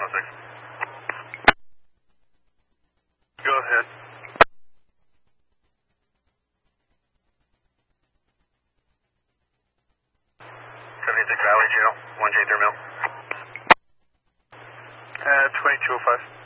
Go ahead. 76 Valley Jail, 1J Thermal. 2205.